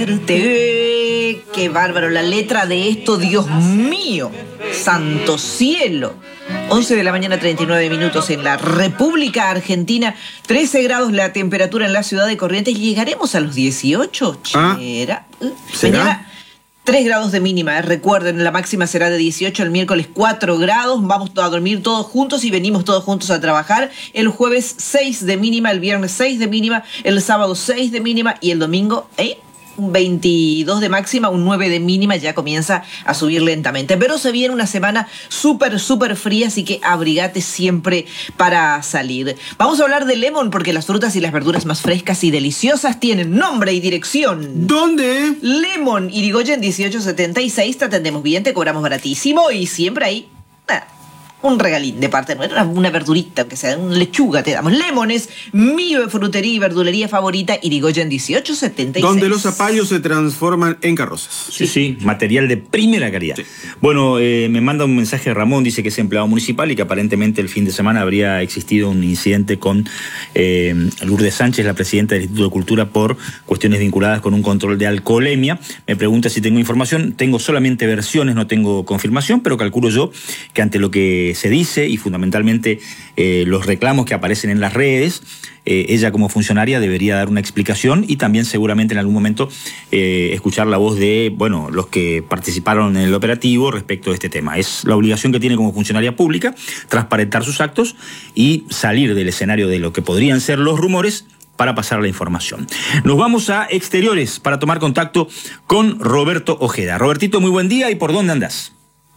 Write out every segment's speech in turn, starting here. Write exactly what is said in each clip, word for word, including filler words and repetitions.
Qué bárbaro, la letra de esto, Dios mío, santo cielo. once de la mañana, treinta y nueve minutos en la República Argentina, trece grados la temperatura en la ciudad de Corrientes. ¿Llegaremos a los dieciocho? Ah, ¿Será? ¿será? Mañana, tres grados de mínima, ¿eh? Recuerden, la máxima será de dieciocho, el miércoles cuatro grados, vamos a dormir todos juntos y venimos todos juntos a trabajar. El jueves seis de mínima, el viernes seis de mínima, el sábado seis de mínima y el domingo, ¿eh? un veintidós de máxima, un nueve de mínima, ya comienza a subir lentamente. Pero se viene una semana súper, súper fría, así que abrigate siempre para salir. Vamos a hablar de Lemon, porque las frutas y las verduras más frescas y deliciosas tienen nombre y dirección. ¿Dónde? Lemon, Irigoyen dieciocho setenta y seis, te atendemos bien, te cobramos baratísimo y siempre hay... Ah, un regalín de parte nuestra, una, una verdurita, aunque sea una lechuga te damos. Lemon es mi frutería y verdulería favorita, Irigoyen dieciocho setenta y seis. Donde los zapallos se transforman en carrozas. Sí, sí, material de primera calidad. Sí. Bueno, eh, me manda un mensaje Ramón, dice que es empleado municipal y que aparentemente el fin de semana habría existido un incidente con eh, Lourdes Sánchez, la presidenta del Instituto de Cultura, por cuestiones vinculadas con un control de alcoholemia. Me pregunta si tengo información. Tengo solamente versiones, no tengo confirmación, pero calculo yo que ante lo que se dice y fundamentalmente eh, los reclamos que aparecen en las redes, eh, ella como funcionaria debería dar una explicación y también seguramente en algún momento eh, escuchar la voz de, bueno, los que participaron en el operativo respecto de este tema. Es la obligación que tiene como funcionaria pública transparentar sus actos y salir del escenario de lo que podrían ser los rumores para pasar la información. Nos vamos a exteriores para tomar contacto con Roberto Ojeda. Robertito, muy buen día, ¿y por dónde andás?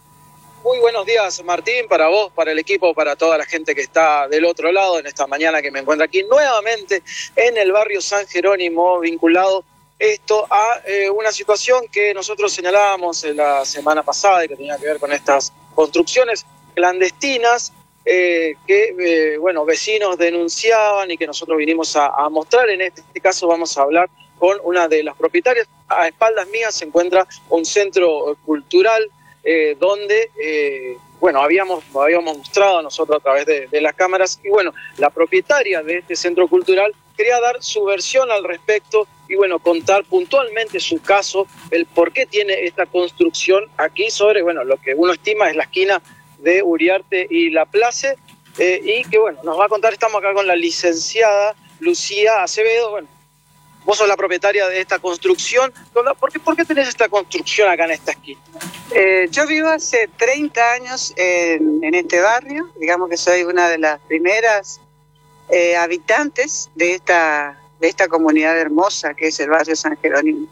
Muy buenos días, Martín, para vos, para el equipo, para toda la gente que está del otro lado en esta mañana que me encuentro aquí nuevamente en el barrio San Jerónimo, vinculado esto a eh, una situación que nosotros señalábamos la semana pasada y que tenía que ver con estas construcciones clandestinas eh, que, eh, bueno, vecinos denunciaban y que nosotros vinimos a, a mostrar. En este caso vamos a hablar con una de las propietarias. A espaldas mías se encuentra un centro cultural Eh, donde, eh, bueno, habíamos, habíamos mostrado nosotros a través de, de las cámaras y, bueno, la propietaria de este centro cultural quería dar su versión al respecto y, bueno, contar puntualmente su caso, el por qué tiene esta construcción aquí sobre, bueno, lo que uno estima es la esquina de Uriarte y La Place, eh, y que, bueno, nos va a contar. Estamos acá con la licenciada Lucía Acevedo. Bueno, vos sos la propietaria de esta construcción. ¿Por qué, por qué tenés esta construcción acá en esta esquina? Eh, yo vivo hace treinta años en, en este barrio. Digamos que soy una de las primeras eh, habitantes de esta, de esta comunidad hermosa que es el barrio San Jerónimo.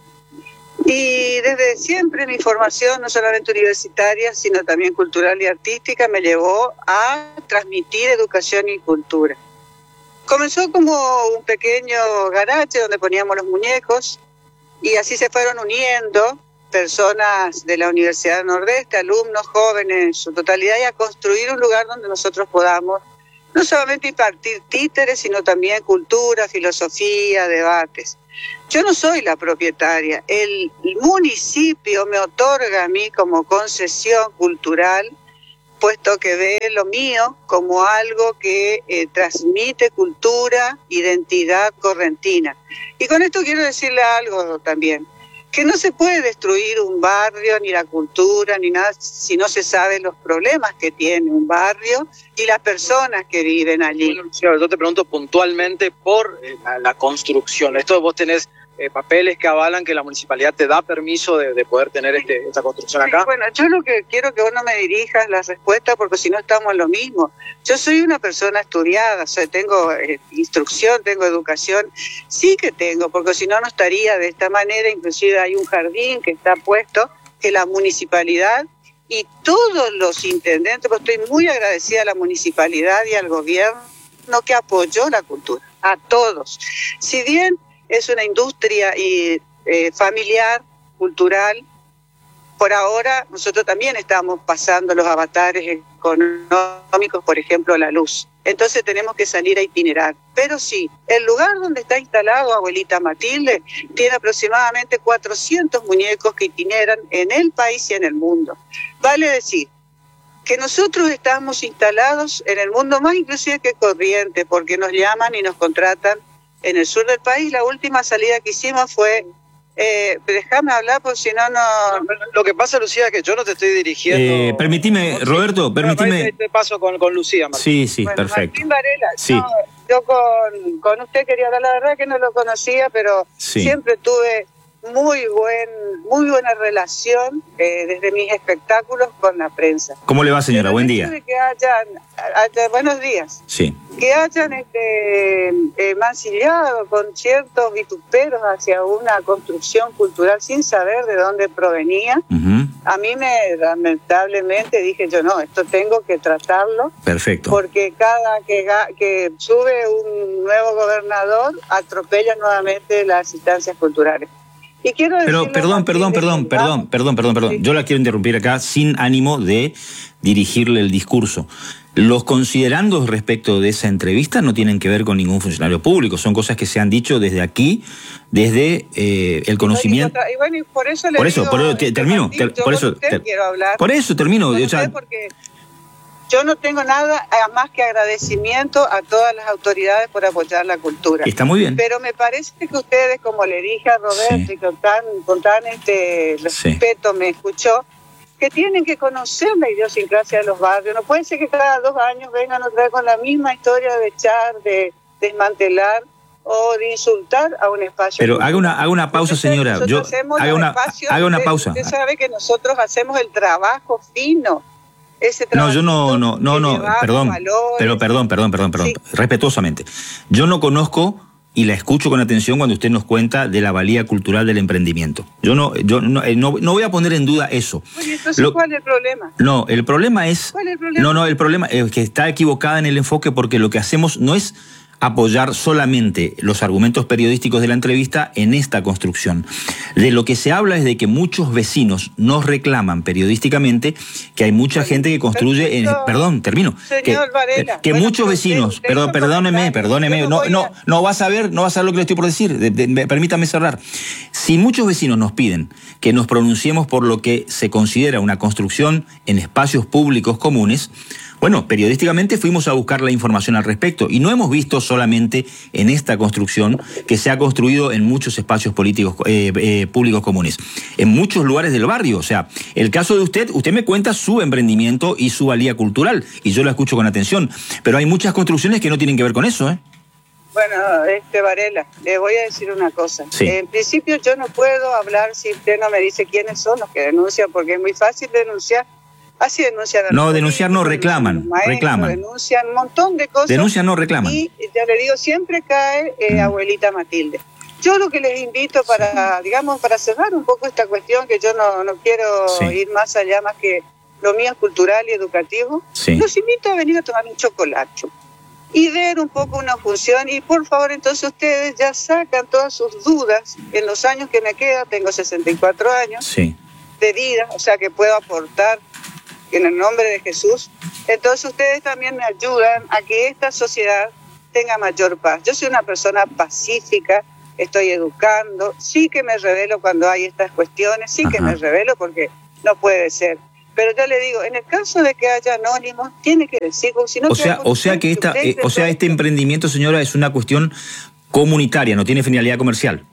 Y desde siempre mi formación, no solamente universitaria, sino también cultural y artística, me llevó a transmitir educación y cultura. Comenzó como un pequeño garaje donde poníamos los muñecos y así se fueron uniendo personas de la Universidad del Nordeste, alumnos jóvenes en su totalidad, y a construir un lugar donde nosotros podamos no solamente impartir títeres, sino también cultura, filosofía, debates. Yo no soy la propietaria, el municipio me otorga a mí como concesión cultural, puesto que ve lo mío como algo que eh, transmite cultura, identidad correntina. Y con esto quiero decirle algo también, que no se puede destruir un barrio, ni la cultura, ni nada, si no se sabe los problemas que tiene un barrio y las personas que viven allí. Bueno, Lucía, yo te pregunto puntualmente por eh, la, la construcción. Esto vos tenés eh, papeles que avalan que la municipalidad te da permiso de, de poder tener este, esta construcción acá. Sí, bueno, yo lo que quiero que vos no me dirijas la respuesta porque si no estamos en lo mismo. Yo soy una persona estudiada, o sea, tengo eh, instrucción, tengo educación, sí que tengo, porque si no, no estaría de esta manera. Inclusive hay un jardín que está puesto, que la municipalidad y todos los intendentes, pues estoy muy agradecida a la municipalidad y al gobierno que apoyó la cultura, a todos. Si bien es una industria y, eh, familiar, cultural, por ahora nosotros también estamos pasando los avatares económicos, por ejemplo, la luz. Entonces tenemos que salir a itinerar. Pero sí, el lugar donde está instalado Abuelita Matilde tiene aproximadamente cuatrocientos muñecos que itineran en el país y en el mundo. Vale decir que nosotros estamos instalados en el mundo más inclusive que Corrientes, porque nos llaman y nos contratan en el sur del país. La última salida que hicimos fue Eh, déjame hablar, porque si no, no... Lo que pasa, Lucía, es que yo no te estoy dirigiendo... Eh, permitime, Roberto, permitime... Te paso con, con Lucía, Martín. Sí, sí, bueno, perfecto. Martín Varela, Sí. no, yo con, con usted quería hablar, la verdad que no lo conocía, pero Sí. siempre tuve muy buen muy buena relación eh, desde mis espectáculos con la prensa. ¿Cómo le va, señora? Pero Buen el hecho día. de que hayan, haya, buenos días. Sí. Que hayan este, eh, mancillado con ciertos vituperos hacia una construcción cultural sin saber de dónde provenía, Uh-huh. a mí me lamentablemente dije yo, no, esto tengo que tratarlo. Perfecto. Porque cada que, que sube un nuevo gobernador, atropella nuevamente las instancias culturales. Y quiero Pero perdón, perdón, perdón, perdón, perdón, perdón, perdón. Sí. Yo la quiero interrumpir acá sin ánimo de dirigirle el discurso. Los considerandos respecto de esa entrevista no tienen que ver con ningún funcionario público, son cosas que se han dicho desde aquí, desde eh, el conocimiento. Y bueno, y por eso le Por eso, digo, por eso, te- termino, Martín, ter- yo por con eso, usted ter- quiero hablar. Por eso termino. Con o sea, usted porque yo no tengo nada más que agradecimiento a todas las autoridades por apoyar la cultura. está muy bien. Pero me parece que ustedes, como le dije a Roberto, Sí. y con tan, con tan este respeto me escuchó, que tienen que conocer la idiosincrasia de los barrios. No puede ser que cada dos años vengan otra vez con la misma historia de echar, de desmantelar o de insultar a un espacio. Pero cultural. haga una, haga una pausa, Entonces, señora. nosotros Yo hacemos haga los una, espacios, haga una usted- pausa. Usted sabe que nosotros hacemos el trabajo fino. Ese No, yo no, no, no, que no, llevamos perdón, valores. pero perdón, perdón, perdón, perdón, Sí. respetuosamente. Yo no conozco y la escucho con atención cuando usted nos cuenta de la valía cultural del emprendimiento. Yo no, yo no, eh, no, no voy a poner en duda eso. Oye, entonces, Lo- ¿cuál es el problema? No, el problema es... ¿Cuál es el problema? No, no, el problema es que está equivocada en el enfoque porque lo que hacemos no es apoyar solamente los argumentos periodísticos de la entrevista en esta construcción. De lo que se habla es de que muchos vecinos nos reclaman periodísticamente que hay mucha gente que construye... en- Perfecto. perdón, termino. Señor que Varela, que bueno, muchos pero vecinos... usted- Perdón, usted perdóneme, hizo perdóneme. comentarios. No, Yo no no, voy a- no va a saber, no va a saber lo que le estoy por decir. De- de- de- permítame cerrar. Si muchos vecinos nos piden que nos pronunciemos por lo que se considera una construcción en espacios públicos comunes, bueno, periodísticamente fuimos a buscar la información al respecto y no hemos visto solamente en esta construcción que se ha construido en muchos espacios políticos eh, eh, públicos comunes, en muchos lugares del barrio. O sea, el caso de usted, usted me cuenta su emprendimiento y su valía cultural y yo la escucho con atención, pero hay muchas construcciones que no tienen que ver con eso, ¿eh? Bueno, este Varela, le voy a decir una cosa. Sí. En principio yo no puedo hablar si usted no me dice quiénes son los que denuncian, porque es muy fácil denunciar. Así denuncian. a los No, denunciar no, políticos, reclaman, a los maestros, reclaman. Denuncian un montón de cosas. Denuncian no, reclaman. Y ya le digo, siempre cae eh, Mm. abuelita Matilde. Yo lo que les invito para, digamos, para cerrar un poco esta cuestión, que yo no, no quiero Sí. ir más allá, más que lo mío es cultural y educativo, Sí. los invito a venir a tomar un chocolate y ver un poco una función. Y por favor, entonces ustedes ya sacan todas sus dudas en los años que me quedan. Tengo sesenta y cuatro años Sí. de vida, o sea que puedo aportar en el nombre de Jesús. Entonces ustedes también me ayudan a que esta sociedad tenga mayor paz. Yo soy una persona pacífica, estoy educando, sí que me revelo cuando hay estas cuestiones, sí que Ajá. me revelo porque no puede ser. Pero yo le digo, en el caso de que haya anónimos, tiene que decir, porque si no... O sea, o sea que esta, eh, o sea, este emprendimiento, señora, es una cuestión comunitaria, no tiene finalidad comercial.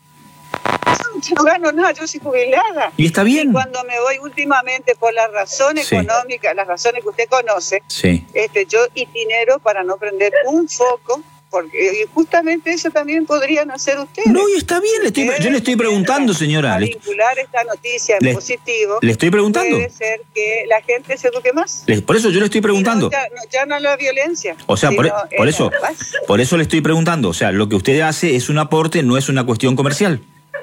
Yo no gano nada, yo soy jubilada. Y está bien. Y cuando me voy últimamente por las razones Sí. económicas, las razones que usted conoce, Sí. este, yo itinero para no prender un foco, porque y justamente eso también podrían hacer ustedes. No, y está bien, le estoy, yo le estoy preguntando, señora. A Le, vincular esta noticia en le- positivo, le estoy preguntando. puede ser que la gente se eduque más. le- por eso yo le estoy preguntando. Y no, ya, no, ya no la violencia. O sea, por, sino por en eso, la paz. por eso le estoy preguntando. O sea, lo que usted hace es un aporte, no es una cuestión comercial.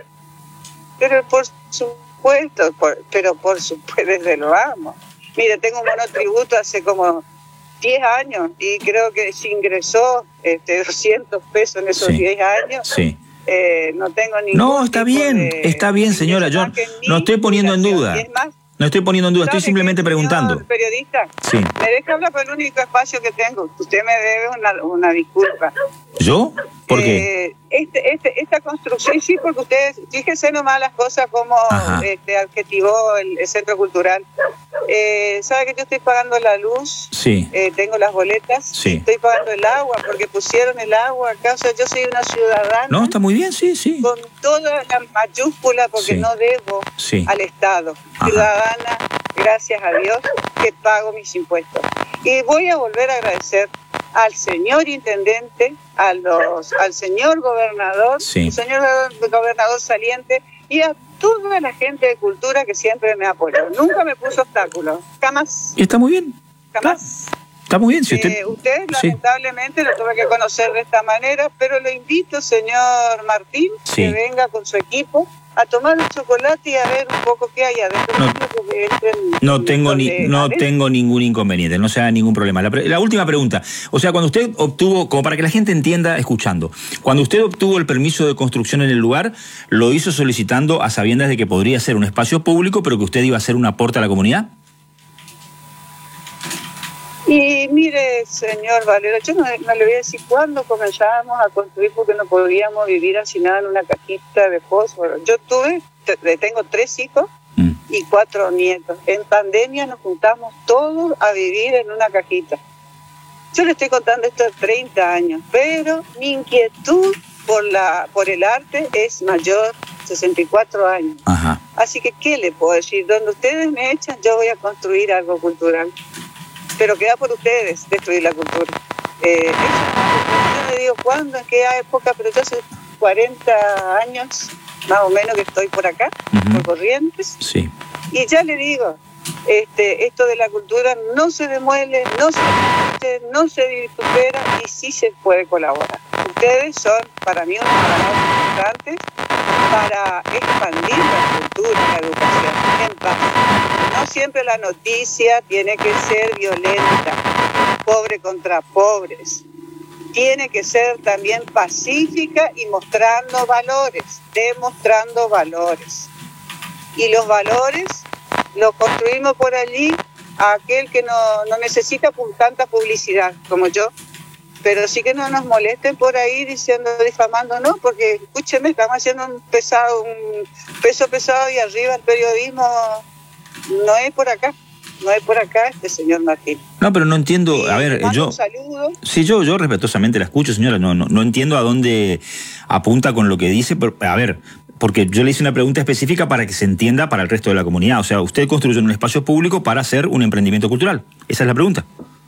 Pero por supuesto, por, pero por supuesto, desde lo amo. Mire, tengo un monotributo hace como diez años y creo que se ingresó este, doscientos pesos en esos Sí. diez años. Sí. Eh, no tengo ningún No, está tipo bien, de- está bien, señora. Yo más que en no mi estoy poniendo en jubilación. duda. Y es más, No estoy poniendo en duda, estoy ¿sabe simplemente qué, preguntando. señor periodista, Sí. me deja hablar por el único espacio que tengo. Usted me debe una, una disculpa. ¿Yo? ¿Por qué? Eh, este, este, esta construcción, sí, porque ustedes, fíjense nomás las cosas como Ajá. este, adjetivó el, el Centro Cultural. Eh, ¿Sabe que yo estoy pagando la luz? Sí. Eh, tengo las boletas. Sí. Estoy pagando el agua porque pusieron el agua acá. O sea, yo soy una ciudadana. No, está muy bien, sí, sí. Con toda la mayúscula porque Sí. no debo Sí. al Estado. Ajá. Ciudadana, gracias a Dios, que pago mis impuestos. Y voy a volver a agradecer al señor intendente, a los, al señor gobernador, Sí. al señor gobernador saliente y a toda la gente de cultura que siempre me apoyó. Nunca me puso obstáculos, jamás, Y está muy bien. jamás. Está muy bien. Si usted... Eh, usted Sí. lamentablemente lo tuve que conocer de esta manera, pero lo invito, señor Martín, Sí. que venga con su equipo a tomar un chocolate y a ver un poco qué hay adentro. No. quiero que entren No tengo ni, de no adentro. tengo ningún inconveniente, no sea ningún problema. La, pre- la última pregunta, o sea, cuando usted obtuvo, como para que la gente entienda escuchando, cuando usted obtuvo el permiso de construcción en el lugar, lo hizo solicitando a sabiendas de que podría ser un espacio público, pero que usted iba a hacer un aporte a la comunidad. Y mire, señor Valero, yo no, no le voy a decir cuándo comenzábamos a construir porque no podíamos vivir así nada en una cajita de fósforo. Yo tuve, te- tengo tres hijos Mm. y cuatro nietos. En pandemia nos juntamos todos a vivir en una cajita. Yo le estoy contando esto de treinta años, pero mi inquietud por la por el arte es mayor, sesenta y cuatro años. Ajá. Así que, ¿qué le puedo decir? Donde ustedes me echan, yo voy a construir algo cultural. Pero queda por ustedes destruir la cultura. Eh, eso, yo no digo cuándo, en qué época, pero yo hace cuarenta años, más o menos, que estoy por acá, Ujú. por Corrientes. Sí. Y ya le digo, este, esto de la cultura no se demuele, no se, no se vitupera y sí se puede colaborar. Ustedes son, para mí, unos trabajadores importantes para expandir la cultura, la educación en paz. No siempre la noticia tiene que ser violenta, pobre contra pobres. Tiene que ser también pacífica y mostrando valores, demostrando valores. Y los valores los construimos por allí a aquel que no, no necesita pu- tanta publicidad como yo, pero sí que no nos molesten por ahí diciendo, difamando, no, porque escúcheme, estamos haciendo un pesado, un peso pesado y arriba el periodismo no es por acá, no es por acá este señor Martín. No, pero no entiendo, Y a le ver, mando yo... un saludo. Sí, yo, yo respetuosamente la escucho, señora, no, no, no entiendo a dónde apunta con lo que dice, pero, a ver, porque yo le hice una pregunta específica para que se entienda para el resto de la comunidad. O sea, usted construyó un espacio público para hacer un emprendimiento cultural. Esa es la pregunta.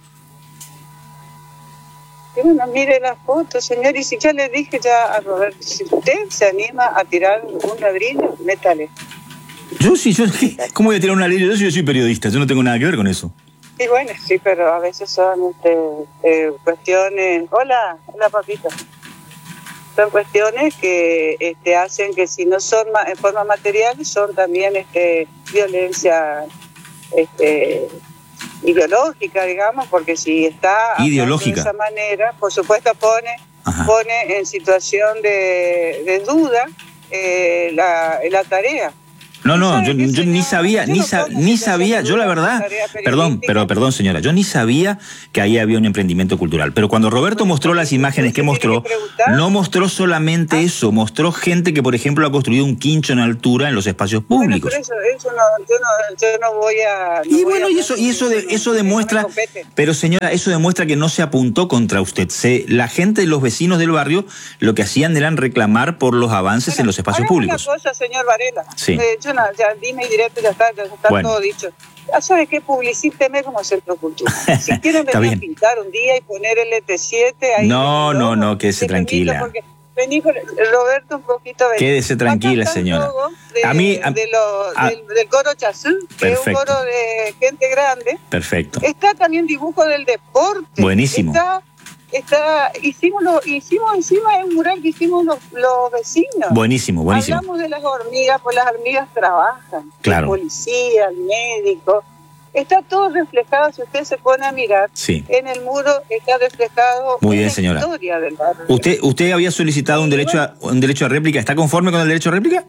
Y bueno, mire las fotos, señor, y si ya le dije ya a Roberto, si usted se anima a tirar un ladrillo, métale. Yo sí, yo, ¿cómo voy a tirar una ley? Yo, sí, yo soy periodista, yo no tengo nada que ver con eso. Y bueno, sí, pero a veces son este, eh, cuestiones... Hola, hola papito. Son cuestiones que este, hacen que si no son ma- en forma material, son también este, violencia este, ideológica, digamos, porque si está actuando Ideológica. de esa manera, por supuesto pone, Ajá. pone en situación de, de duda eh, la, la tarea. No, no, ¿Sabe yo, qué, yo ni señor? sabía, Yo ni, no sa- pongo ni en sabía, situación yo la de verdad, tarea perdón, periodística. pero perdón señora, yo ni sabía que ahí había un emprendimiento cultural. Pero cuando Roberto Bueno, mostró las porque imágenes usted que tiene mostró, que preguntar. no mostró solamente Ah. eso, mostró gente que, por ejemplo, ha construido un quincho en altura en los espacios públicos. Bueno, pero eso, eso no, yo no, yo no voy a... no Y voy bueno, a y eso, y eso, de, no- eso no demuestra, me compete. pero señora, eso demuestra que no se apuntó contra usted. Se, la gente, los vecinos del barrio, lo que hacían era reclamar por los avances en los espacios Hagamos públicos. una cosa, señor Varela. Sí. Eh, yo no, ya dime y directo, ya está, ya está Bueno. todo dicho. Ya sabes qué, publicíteme como Centro Cultura. Si quieren Está venir a bien. pintar un día y poner el L T siete ahí. No, en el no, logo, no, quédese te permito tranquila. porque Vení con Roberto un poquito. Vení. Quédese tranquila, Acá está el señora. logo De, A mí- a- de lo- a- del, del coro Chazú, que es un Perfecto. coro de gente grande. Perfecto. Está también dibujo del deporte. Buenísimo. Está, está, hicimos lo, hicimos encima de un mural que hicimos los, los vecinos. Buenísimo, buenísimo. Hablamos de las hormigas, pues las hormigas trabajan. Claro. El policía, el médico. Está todo reflejado, si usted se pone a mirar, Sí. en el muro está reflejado Muy bien, una señora. historia del barrio. ¿Usted, usted había solicitado un Sí, derecho, a, un derecho a réplica? ¿Está conforme con el derecho a réplica?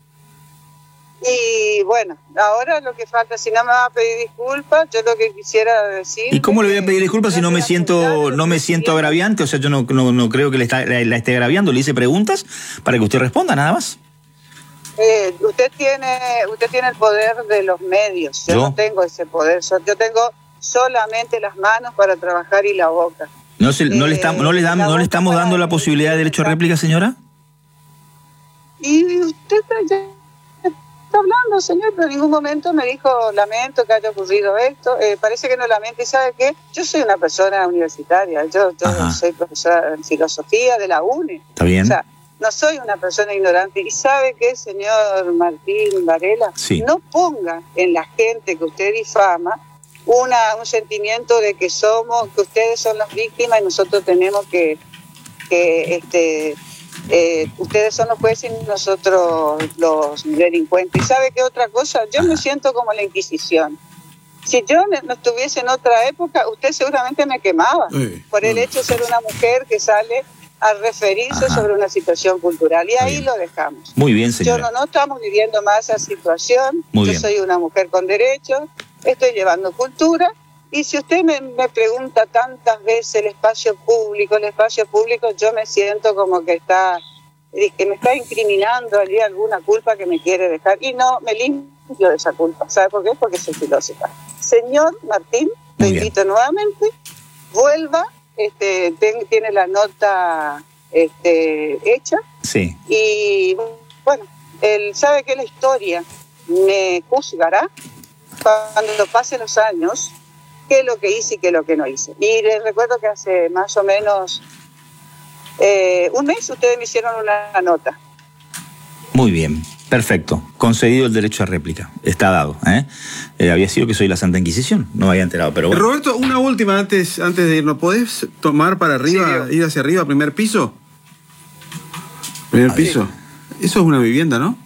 Y bueno, ahora lo que falta, si no me va a pedir disculpas, yo lo que quisiera decir... ¿Y cómo le voy a pedir disculpas si no me siento no me siento agraviante? O sea, yo no, no, no creo que le está, la, la esté agraviando. Le hice preguntas para que usted responda, nada más. eh, usted tiene usted tiene el poder de los medios. Yo, ¿Yo? no tengo ese poder. Yo tengo solamente las manos para trabajar y la boca. ¿No, se, no, Eh, le, estamos, no, le, damos, ¿no le estamos para- dando la posibilidad de derecho a réplica, señora? Y usted está, ya está hablando, señor, pero en ningún momento me dijo, lamento que haya ocurrido esto. Eh, parece que no lamento. ¿Y sabe qué? Yo soy una persona universitaria. Yo, yo soy profesora en filosofía de la UNE. Está bien. O sea, no soy una persona ignorante. ¿Y sabe qué, señor Martín Varela? Sí. No ponga en la gente que usted difama una, un sentimiento de que somos, que ustedes son las víctimas y nosotros tenemos que, que este, eh, ustedes son los jueces y nosotros los delincuentes. ¿Y sabe qué otra cosa? Yo me siento como la Inquisición. Si yo no estuviese en otra época, usted seguramente me quemaba Sí. por el hecho de ser una mujer que sale a referirse Ajá. sobre una situación cultural. Y Está ahí bien. lo dejamos. Muy bien, Yo señora. no, no estamos viviendo más esa situación. Muy Yo bien. soy una mujer con derechos, estoy llevando cultura. Y si usted me, me pregunta tantas veces el espacio público, el espacio público, yo me siento como que está que me está incriminando allí alguna culpa que me quiere dejar. Y no, me limpio de esa culpa. ¿Sabe por qué? Porque soy filósofa. Señor Martín, lo Muy bien. invito nuevamente, vuelva, este, ten- tiene la nota este, hecha. Sí. Y bueno, él sabe que la historia me juzgará cuando pasen los años qué es lo que hice y qué es lo que no hice. Y les recuerdo que hace más o menos eh, un mes ustedes me hicieron una nota. Muy bien. Perfecto. Concedido el derecho a réplica. Está dado. ¿eh? Eh, había sido que soy la Santa Inquisición. No me había enterado, pero bueno. Roberto, una última antes, antes de irnos. ¿Podés tomar para arriba, Sí, ir hacia arriba, primer piso? Primer A ver. piso. Eso es una vivienda, ¿no?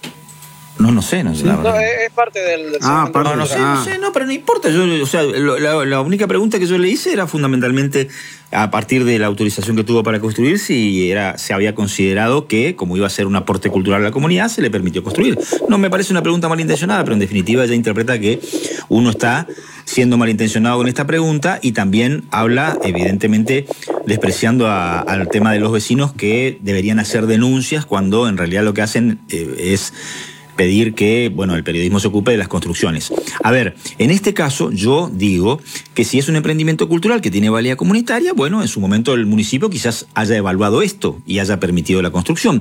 No, no sé. No, sé, la No, verdad. es, es parte del, del Ah, segmento parte- No, no sé, cultural. no sé, no, pero no importa. Yo, o sea, lo- la, la única pregunta que yo le hice era fundamentalmente a partir de la autorización que tuvo para construir, si era, se había considerado que, como iba a ser un aporte cultural a la comunidad, se le permitió construir. No me parece una pregunta malintencionada, pero en definitiva ella interpreta que uno está siendo malintencionado con esta pregunta y también habla, evidentemente, despreciando a- al tema de los vecinos que deberían hacer denuncias cuando en realidad lo que hacen eh, es pedir que, bueno, el periodismo se ocupe de las construcciones. A ver, en este caso yo digo que si es un emprendimiento cultural que tiene valía comunitaria, bueno, en su momento el municipio quizás haya evaluado esto y haya permitido la construcción.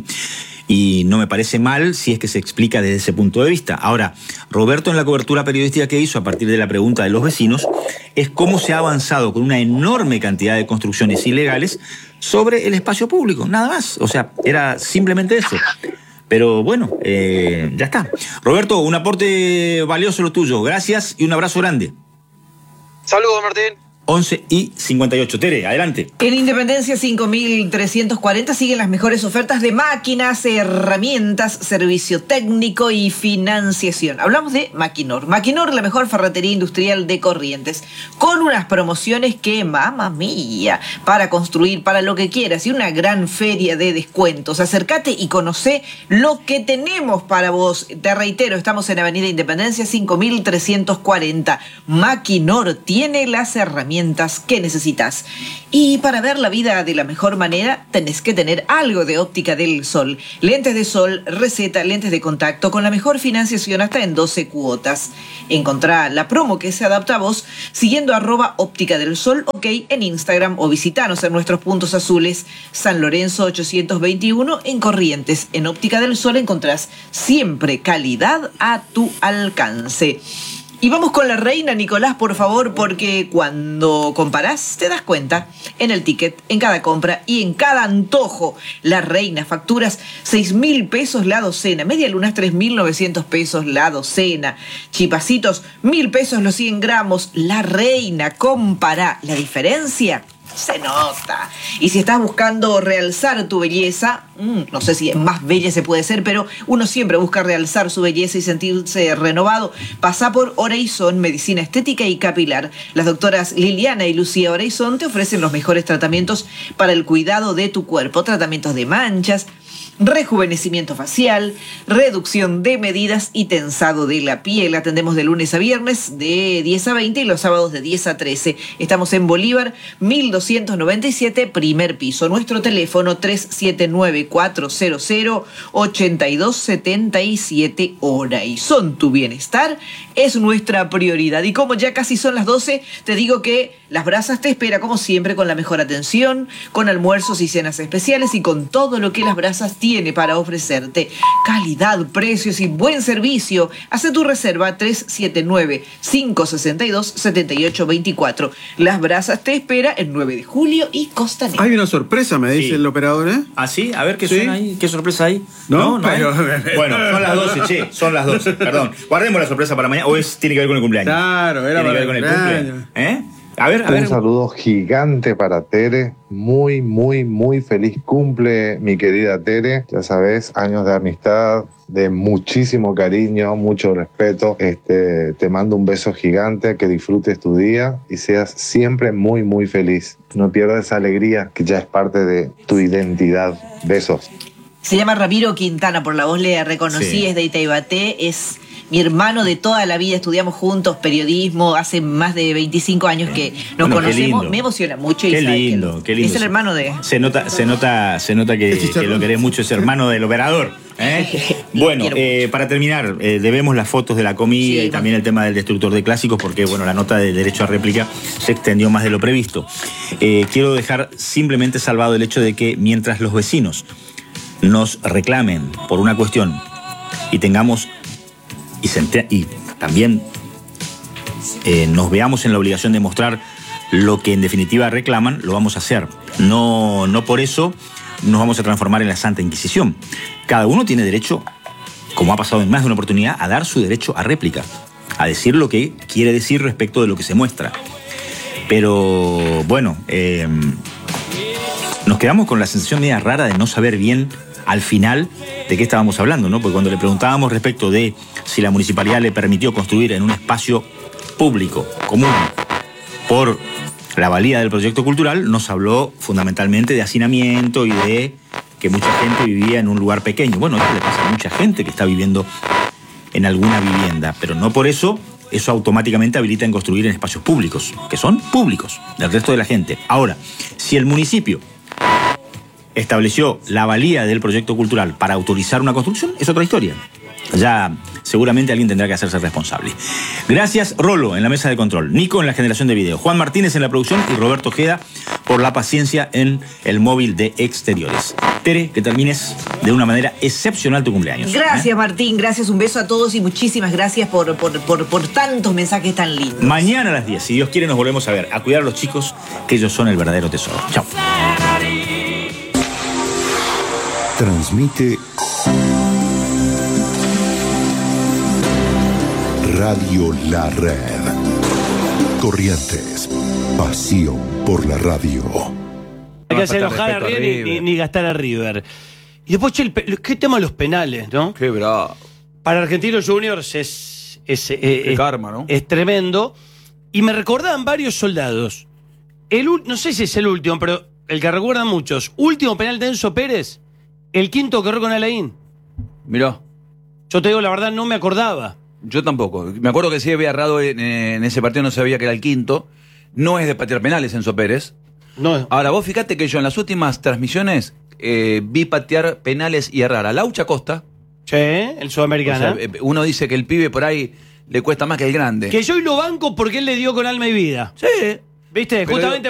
Y no me parece mal si es que se explica desde ese punto de vista. Ahora, Roberto en la cobertura periodística que hizo a partir de la pregunta de los vecinos es cómo se ha avanzado con una enorme cantidad de construcciones ilegales sobre el espacio público, nada más. O sea, era simplemente eso. Pero bueno, eh, ya está. Roberto, un aporte valioso lo tuyo. Gracias y un abrazo grande. Saludos, Martín. once y cincuenta y ocho. Tere, adelante. En Independencia cinco mil trescientos cuarenta siguen las mejores ofertas de máquinas, herramientas, servicio técnico y financiación. Hablamos de Maquinor. Maquinor, la mejor ferretería industrial de Corrientes, con unas promociones que, mamma mía, para construir, para lo que quieras, y una gran feria de descuentos. Acércate y conocé lo que tenemos para vos. Te reitero, estamos en Avenida Independencia cinco mil trescientos cuarenta. Maquinor tiene las herramientas que necesitas. Y para ver la vida de la mejor manera, tenés que tener algo de Óptica del Sol. Lentes de sol, receta, lentes de contacto con la mejor financiación hasta en doce cuotas. Encontrá la promo que se adapta a vos siguiendo arroba Óptica del Sol, ok, en Instagram o visitanos en nuestros puntos azules. San Lorenzo ochocientos veintiuno en Corrientes. En Óptica del Sol encontrás siempre calidad a tu alcance. Y vamos con la reina, Nicolás, por favor, porque cuando comparás te das cuenta en el ticket, en cada compra y en cada antojo. La reina, facturas seis mil pesos la docena, media lunas tres mil novecientos pesos la docena, chipacitos mil pesos los cien gramos. La reina, compará la diferencia. Se nota. Y si estás buscando realzar tu belleza, mmm, no sé si más bella se puede ser, pero uno siempre busca realzar su belleza y sentirse renovado. Pasa por Oreizón, Medicina Estética y Capilar. Las doctoras Liliana y Lucía Oreizón te ofrecen los mejores tratamientos para el cuidado de tu cuerpo. Tratamientos de manchas, rejuvenecimiento facial, reducción de medidas y tensado de la piel. Atendemos de lunes a viernes de diez a veinte y los sábados de diez a trece. Estamos en Bolívar mil doscientos noventa y siete, primer piso. Nuestro teléfono tres siete nueve, cuatro cero cero, ocho dos siete siete, hora. Y son tu bienestar es nuestra prioridad. Y como ya casi son las doce, te digo que Las Brasas te espera como siempre con la mejor atención, con almuerzos y cenas especiales y con todo lo que Las Brasas tiene para ofrecerte. Calidad, precios y buen servicio. Haz tu reserva tres siete nueve, cinco seis dos, siete ocho dos cuatro. Las Brasas te espera el nueve de julio y Costanera. Hay una sorpresa, me dice Sí. el operador, ¿eh? ¿Ah, sí? A ver qué ¿Sí? suena ahí, qué sorpresa hay. No, no, pero- hay. Bueno, son las doce, che, son las doce, perdón. Guardemos la sorpresa para mañana, o es, tiene que ver con el cumpleaños. Claro, era Tiene que para ver el con el cumpleaños. cumple. ¿Eh? A ver, a ver. Un saludo gigante para Tere. Muy, muy, muy feliz cumple, mi querida Tere. Ya sabes, años de amistad, de muchísimo cariño, mucho respeto. Este, te mando un beso gigante, que disfrutes tu día y seas siempre muy, muy feliz. No pierdas esa alegría que ya es parte de tu identidad. Besos. Se llama Ramiro Quintana, por la voz le reconocí, Sí. es de Itaibaté, es mi hermano de toda la vida, estudiamos juntos periodismo, hace más de veinticinco años que nos Bueno, qué conocemos, lindo. me emociona mucho. y Qué sabe que lindo, qué lindo. Es el hermano de... Se nota, se nota, se nota que, El chicharrón. que lo querés mucho, es hermano del operador. ¿eh? Lo Bueno, quiero eh, mucho. para terminar, eh, debemos las fotos de la comida Sí, y también el tema del destructor de clásicos, porque bueno, la nota de derecho a réplica se extendió más de lo previsto. Eh, quiero dejar simplemente salvado el hecho de que mientras los vecinos nos reclamen por una cuestión y tengamos y, se ente- y también eh, nos veamos en la obligación de mostrar lo que en definitiva reclaman, lo vamos a hacer. No, no por eso nos vamos a transformar en la Santa Inquisición. Cada uno tiene derecho, como ha pasado en más de una oportunidad, a dar su derecho a réplica, a decir lo que quiere decir respecto de lo que se muestra. Pero bueno, eh, nos quedamos con la sensación media rara de no saber bien al final de qué estábamos hablando, ¿no? Porque cuando le preguntábamos respecto de si la municipalidad le permitió construir en un espacio público, común, por la valía del proyecto cultural, nos habló fundamentalmente de hacinamiento y de que mucha gente vivía en un lugar pequeño. Bueno, esto le pasa a mucha gente que está viviendo en alguna vivienda, pero no por eso eso automáticamente habilita en construir en espacios públicos, que son públicos, del resto de la gente. Ahora, si el municipio estableció la valía del proyecto cultural para autorizar una construcción, es otra historia. Ya seguramente alguien tendrá que hacerse responsable. Gracias, Rolo, en la mesa de control, Nico en la generación de video, Juan Martínez en la producción y Roberto Ojeda por la paciencia en el móvil de exteriores. Tere, que termines de una manera excepcional tu cumpleaños. Gracias, ¿eh? Martín, gracias, un beso a todos y muchísimas gracias por, por, por, por tantos mensajes tan lindos. Mañana a las diez, si Dios quiere, nos volvemos a ver. A cuidar a los chicos, que ellos son el verdadero tesoro. Chao. Transmite Radio La Red. Corrientes, pasión por la radio. Hay que hacer falta enojar a respeto a River ni, River. ni- ni gastar a River. Y después, che, el pe- ¿qué tema los penales, no? Qué bravo. Para Argentinos Juniors es, es, eh, Qué es- karma, ¿no? es tremendo. Y me recordaban varios soldados. El, ul- no sé si es el último, pero el que recuerdan muchos. Último penal de Enzo Pérez, el quinto que erró con Alain. Mirá, Yo te digo la verdad, no me acordaba. yo tampoco. Me acuerdo que sí había errado en, en ese partido, no sabía que era el quinto. No es de patear penales, Enzo Pérez. No, Ahora, vos fíjate que yo en las últimas transmisiones eh, vi patear penales y errar a Laucha Costa. che, el O sudamericano. sea, eh, uno dice que el pibe por ahí le cuesta más que el grande. que yo hoy lo banco porque él le dio con alma y vida. Sí. ¿Viste? Pero Justamente